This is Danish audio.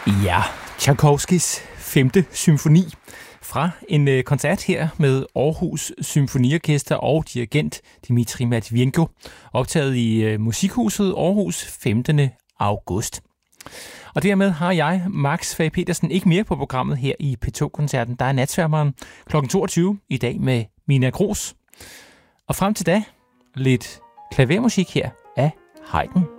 Ja, Tchaikovskys 5. symfoni fra en koncert her med Aarhus Symfoniorkester og dirigent Dmitri Matvienko, optaget i Musikhuset Aarhus 15. august. Og dermed har jeg, Max Fage Petersen, ikke mere på programmet her i P2-koncerten. Der er Natsværmeren kl. 22 i dag med Mina Gros. Og frem til da, lidt klavermusik her af Haydn.